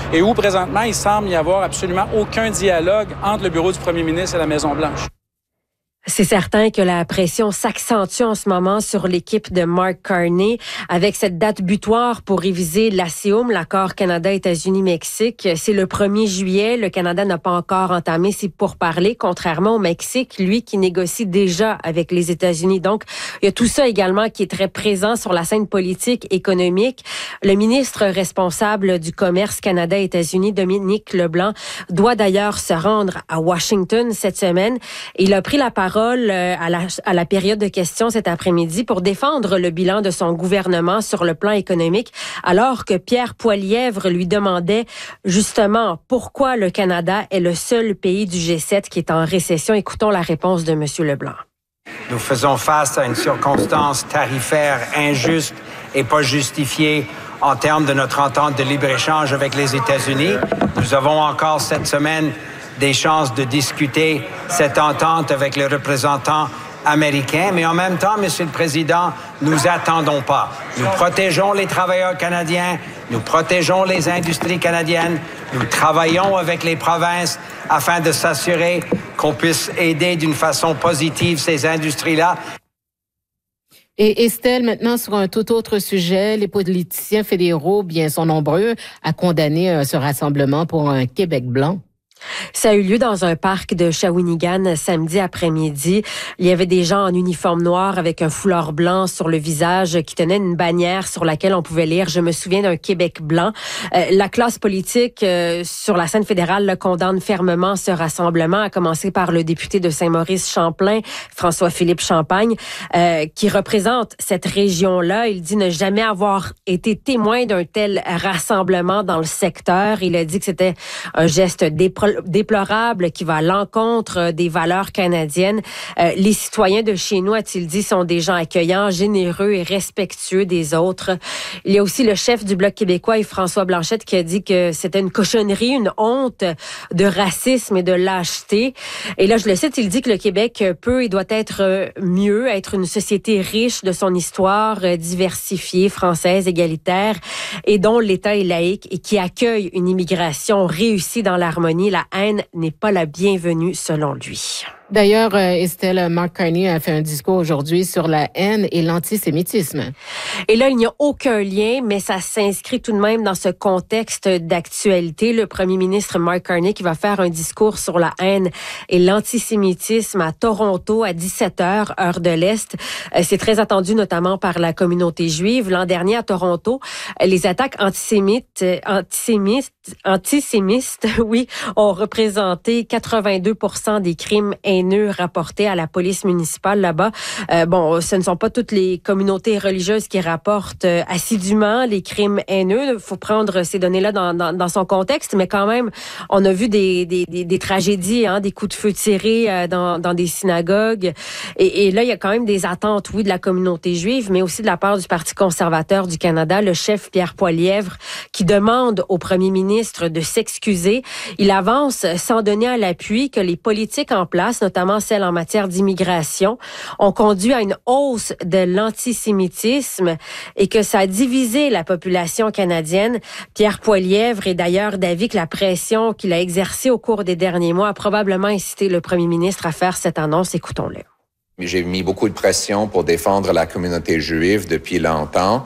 et où présentement, il semble n'y avoir absolument aucun dialogue entre le bureau du premier ministre et la Maison-Blanche. C'est certain que la pression s'accentue en ce moment sur l'équipe de Mark Carney avec cette date butoir pour réviser l'ASEUM, l'accord Canada-États-Unis-Mexique. C'est le 1er juillet. Le Canada n'a pas encore entamé ses pourparlers, contrairement au Mexique, lui qui négocie déjà avec les États-Unis. Donc, il y a tout ça également qui est très présent sur la scène politique, économique. Le ministre responsable du commerce Canada-États-Unis, Dominique Leblanc, doit d'ailleurs se rendre à Washington cette semaine. Il a pris la parole à la période de questions cet après-midi pour défendre le bilan de son gouvernement sur le plan économique, alors que Pierre Poilievre lui demandait justement pourquoi le Canada est le seul pays du G7 qui est en récession. Écoutons la réponse de M. Leblanc. Nous faisons face à une circonstance tarifaire injuste et pas justifiée en termes de notre entente de libre-échange avec les États-Unis. Nous avons encore cette semaine des chances de discuter cette entente avec les représentants américains. Mais en même temps, Monsieur le Président, nous attendons pas. Nous protégeons les travailleurs canadiens, nous protégeons les industries canadiennes, nous travaillons avec les provinces afin de s'assurer qu'on puisse aider d'une façon positive ces industries-là. Et Estelle, maintenant, sur un tout autre sujet, les politiciens fédéraux, bien, sont nombreux à condamner ce rassemblement pour un Québec blanc. Ça a eu lieu dans un parc de Shawinigan samedi après-midi. Il y avait des gens en uniforme noir avec un foulard blanc sur le visage qui tenaient une bannière sur laquelle on pouvait lire « Je me souviens d'un Québec blanc ». La classe politique sur la scène fédérale le condamne fermement ce rassemblement, à commencer par le député de Saint-Maurice-Champlain, François-Philippe Champagne, qui représente cette région-là. Il dit ne jamais avoir été témoin d'un tel rassemblement dans le secteur. Il a dit que c'était un geste déplorable qui va à l'encontre des valeurs canadiennes. Les citoyens de chez nous, a-t-il dit, sont des gens accueillants, généreux et respectueux des autres. Il y a aussi le chef du Bloc québécois, François Blanchette, qui a dit que c'était une cochonnerie, une honte de racisme et de lâcheté. Et là, je le cite, il dit que le Québec peut et doit être mieux, être une société riche de son histoire, diversifiée, française, égalitaire, et dont l'État est laïque et qui accueille une immigration réussie dans l'harmonie. La haine n'est pas la bienvenue, selon lui. D'ailleurs, Estelle, Mark Carney a fait un discours aujourd'hui sur la haine et l'antisémitisme. Et là, il n'y a aucun lien, mais ça s'inscrit tout de même dans ce contexte d'actualité. Le premier ministre Mark Carney qui va faire un discours sur la haine et l'antisémitisme à Toronto à 17h, heure de l'Est. C'est très attendu, notamment par la communauté juive. L'an dernier, à Toronto, les attaques antisémites, oui, ont représenté 82% des crimes haineux rapportés à la police municipale là-bas. Ce ne sont pas toutes les communautés religieuses qui rapportent assidûment les crimes haineux. Il faut prendre ces données-là dans son contexte, mais quand même, on a vu des tragédies, des coups de feu tirés dans des synagogues. Et là, il y a quand même des attentes, oui, de la communauté juive, mais aussi de la part du Parti conservateur du Canada, le chef Pierre Poilievre, qui demande au premier ministre de s'excuser. Il avance sans donner à l'appui que les politiques en place, notamment celles en matière d'immigration, ont conduit à une hausse de l'antisémitisme et que ça a divisé la population canadienne. Pierre Poilievre est d'ailleurs d'avis que la pression qu'il a exercée au cours des derniers mois a probablement incité le premier ministre à faire cette annonce. Écoutons-le. J'ai mis beaucoup de pression pour défendre la communauté juive depuis longtemps.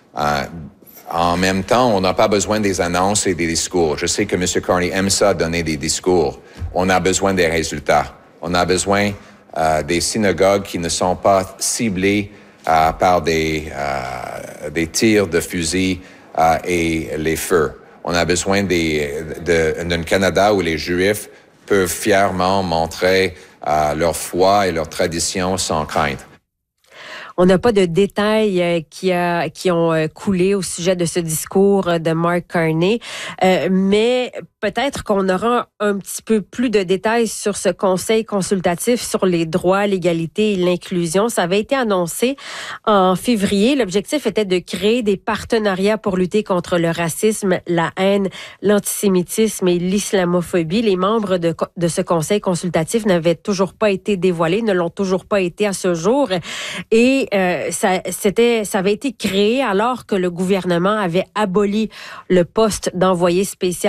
En même temps, on n'a pas besoin des annonces et des discours. Je sais que M. Carney aime ça, donner des discours. On a besoin des résultats. On a besoin des synagogues qui ne sont pas ciblées par des tirs de fusil et les feux. On a besoin d'un Canada où les Juifs peuvent fièrement montrer leur foi et leur tradition sans crainte. On n'a pas de détails qui ont coulé au sujet de ce discours de Mark Carney, mais peut-être qu'on aura un petit peu plus de détails sur ce conseil consultatif sur les droits, l'égalité et l'inclusion. Ça avait été annoncé en février. L'objectif était de créer des partenariats pour lutter contre le racisme, la haine, l'antisémitisme et l'islamophobie. Les membres de ce conseil consultatif n'avaient toujours pas été dévoilés, ne l'ont toujours pas été à ce jour. Et ça avait été créé alors que le gouvernement avait aboli le poste d'envoyé spécial